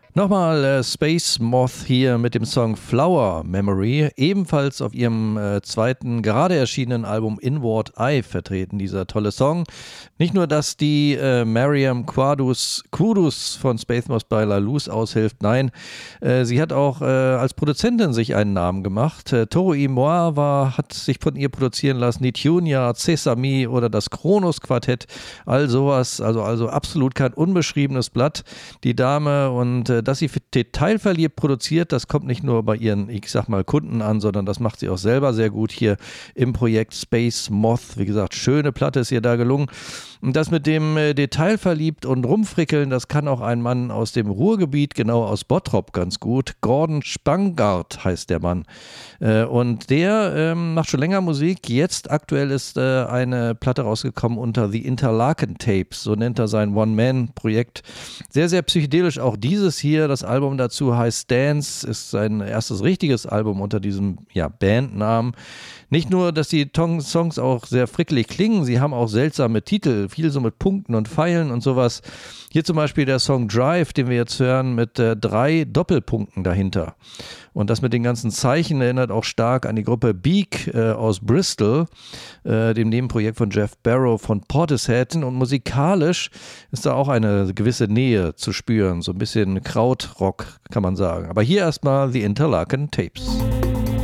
Nochmal Space Moth hier mit dem Song Flower Memory, ebenfalls auf ihrem zweiten, gerade erschienenen Album Inward Eye vertreten, dieser tolle Song. Nicht nur, dass die Mariam Kudus von Space Moth bei La Luz aushilft, nein, sie hat auch als Produzentin sich einen Namen gemacht. Toro y Moi hat sich von ihr produzieren lassen, die Tunia, Sesame oder das Kronos Quartett, all sowas, also absolut kein unbeschriebenes Blatt, die Dame, und dass sie detailverliebt produziert, das kommt nicht nur bei ihren, ich sag mal, Kunden an, sondern das macht sie auch selber sehr gut hier im Projekt Space Moth. Wie gesagt, schöne Platte ist ihr da gelungen. Und das mit dem Detailverliebt und Rumfrickeln, das kann auch ein Mann aus dem Ruhrgebiet, genau aus Bottrop, ganz gut. Gordon Spangart heißt der Mann. Und der macht schon länger Musik. Jetzt aktuell ist eine Platte rausgekommen unter The Interlaken Tapes, so nennt er sein One-Man-Projekt. Sehr, sehr psychedelisch auch dieses hier. Das Album dazu heißt Dance, ist sein erstes richtiges Album unter diesem Bandnamen. Nicht nur, dass die Songs auch sehr frickelig klingen, sie haben auch seltsame Titel, viel so mit Punkten und Pfeilen und sowas. Hier zum Beispiel der Song Drive, den wir jetzt hören, mit 3 Doppelpunkten dahinter. Und das mit den ganzen Zeichen erinnert auch stark an die Gruppe Beak aus Bristol, dem Nebenprojekt von Jeff Barrow von Portishead. Und musikalisch ist da auch eine gewisse Nähe zu spüren, so ein bisschen Krautrock kann man sagen. Aber hier erstmal The Interlaken Tapes.